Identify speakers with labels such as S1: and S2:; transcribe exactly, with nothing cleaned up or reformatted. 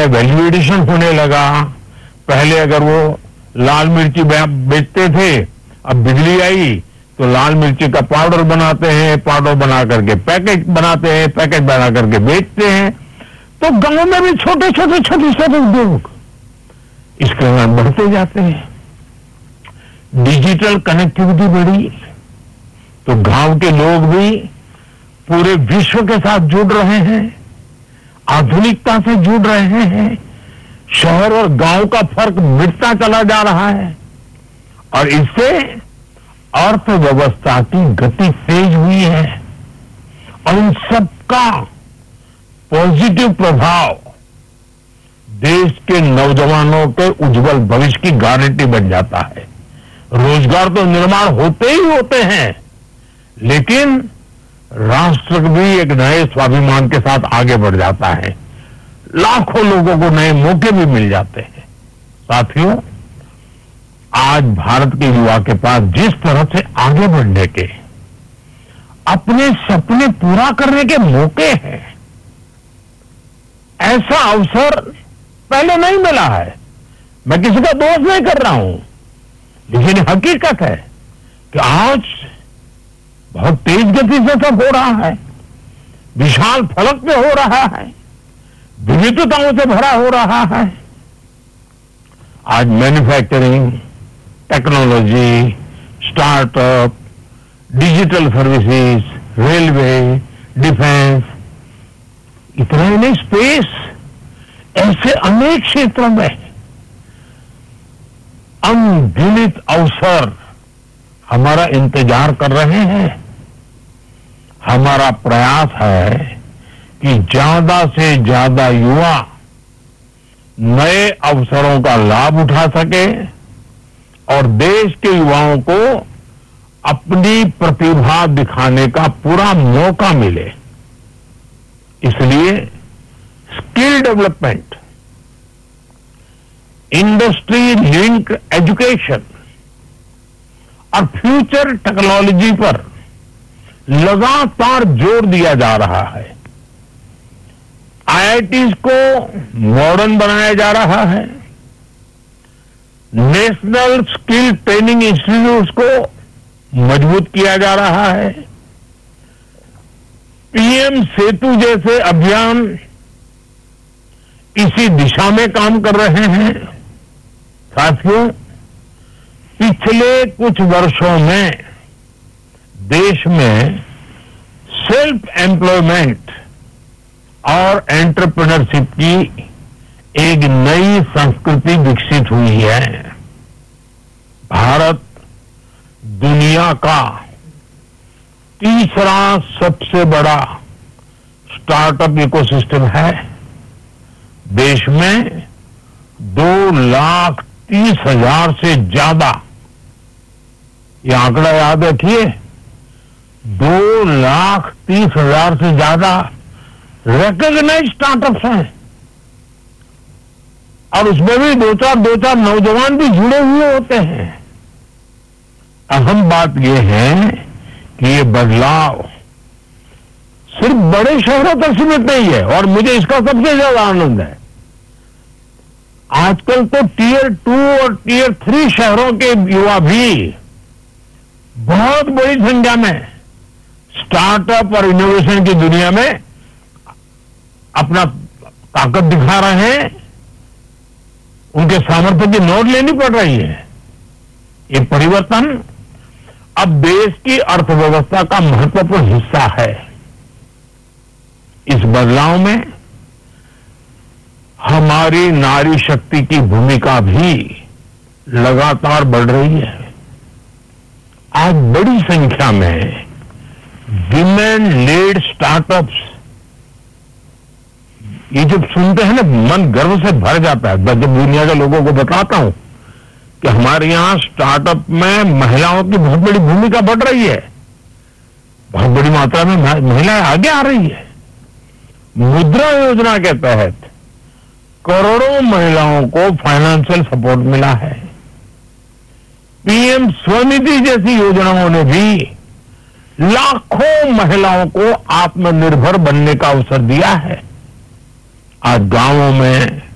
S1: Value addition होने लगा। पहले अगर वो लाल मिर्ची बेचते थे, अब बिजली आई तो लाल मिर्ची का पाउडर बनाते हैं, पाउडर बना करके पैकेट बनाते हैं, पैकेट बना करके बेचते हैं। तो गांव में भी छोटे छोटे छोटे छोटे उद्योग इसके बाद बढ़ते जाते हैं। डिजिटल कनेक्टिविटी बढ़ी तो गांव के लोग भी पूरे विश्व के साथ जुड़ रहे हैं, आधुनिकता से जुड़ रहे हैं। शहर और गांव का फर्क मिटता चला जा रहा है और इससे अर्थव्यवस्था की गति तेज हुई है और इन सबका पॉजिटिव प्रभाव देश के नौजवानों के उज्जवल भविष्य की गारंटी बन जाता है। रोजगार तो निर्माण होते ही होते हैं, लेकिन राष्ट्र भी एक नए स्वाभिमान के साथ आगे बढ़ जाता है। लाखों लोगों को नए मौके भी मिल जाते हैं। साथियों, आज भारत के युवा के पास जिस तरह से आगे बढ़ने के, अपने सपने पूरा करने के मौके हैं, ऐसा अवसर पहले नहीं मिला है। मैं किसी का दोष नहीं कर रहा हूं, लेकिन हकीकत है कि आज बहुत तेज गति से सब हो रहा है, विशाल फलक पे हो रहा है, विविधताओं से भरा हो रहा है। आज manufacturing, technology, startup, digital services, railway, defence, इतना ही नहीं, स्पेस, ऐसे अनेक क्षेत्रों में अनगिनत अवसर हमारा इंतजार कर रहे हैं। हमारा प्रयास है कि ज्यादा से ज्यादा युवा नए अवसरों का लाभ उठा सके और देश के युवाओं को अपनी प्रतिभा दिखाने का पूरा मौका मिले। इसलिए skill development, industry link education और फ्यूचर टेक्नोलॉजी पर लगातार जोर दिया जा रहा है। आई आई टीज़ को मॉडर्न बनाया जा रहा है। नेशनल स्किल ट्रेनिंग इंस्टीट्यूट्स को मजबूत किया जा रहा है। पी एम सेतु जैसे अभियान इसी दिशा में काम कर रहे हैं। साथियों, पिछले कुछ वर्षों में देश में सेल्फ एम्प्लॉयमेंट और एंटरप्रेन्योरशिप की एक नई संस्कृति विकसित हुई है। भारत दुनिया का तीसरा सबसे बड़ा स्टार्टअप इकोसिस्टम है। देश में दो लाख तीस हजार से ज्यादा, ये आंकड़ा याद रखिए, दो लाख तीस हजार से ज्यादा रिकॉग्नाइज्ड स्टार्टअप्स हैं और उसमें भी दो चार दो चार नौजवान भी जुड़े हुए होते हैं। अहम बात यह है कि ये बदलाव सिर्फ बड़े शहरों तक सीमित नहीं है और मुझे इसका सबसे ज्यादा आनंद है। आजकल तो टीयर टू और टीयर थ्री शहरों के युवा भी बहुत बड़ी संख्या में स्टार्टअप और इनोवेशन की दुनिया में अपना ताकत दिखा रहे हैं। उनके सामर्थ्य की नोट लेनी पड़ रही है। ये परिवर्तन अब देश की अर्थव्यवस्था का महत्वपूर्ण हिस्सा है। इस बदलाव में हमारी नारी शक्ति की भूमिका भी लगातार बढ़ रही है। आज बड़ी संख्या में विमेन लेड स्टार्टअप्स, ये जब सुनते हैं ना, मन गर्व से भर जाता है। जब दुनिया के लोगों को बताता हूं कि हमारे यहां स्टार्टअप में महिलाओं की बहुत बड़ी भूमिका बढ़ रही है, बहुत बड़ी मात्रा में महिलाएं आगे आ रही है। मुद्रा योजना के तहत करोड़ों महिलाओं को फाइनेंशियल सपोर्ट मिला है। पी एम स्वनिधि जैसी योजनाओं ने भी लाखों महिलाओं को आत्मनिर्भर बनने का अवसर दिया है। आज गांवों में